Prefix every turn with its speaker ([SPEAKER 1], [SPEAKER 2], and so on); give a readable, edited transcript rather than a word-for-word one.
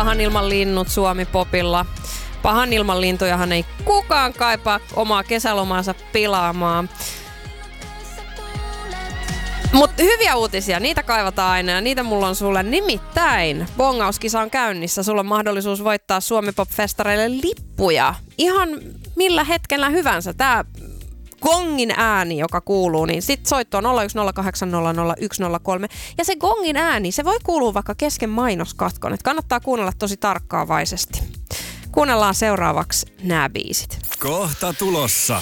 [SPEAKER 1] Pahan ilman linnut Suomi-popilla. Pahan ilman lintujahan ei kukaan kaipaa omaa kesälomaansa pilaamaan. Mutta hyviä uutisia, niitä kaivataan aina ja niitä mulla on sulle. Nimittäin bongauskisa on käynnissä. Sulla on mahdollisuus voittaa Suomi-pop-festareille lippuja. Ihan millä hetkellä hyvänsä. Tää gongin ääni, joka kuuluu, niin sit soitto on 010800103. Ja se gongin ääni, se voi kuulua vaikka kesken mainoskatkon. Et kannattaa kuunnella tosi tarkkaavaisesti. Kuunnellaan seuraavaksi nämä biisit.
[SPEAKER 2] Kohta tulossa.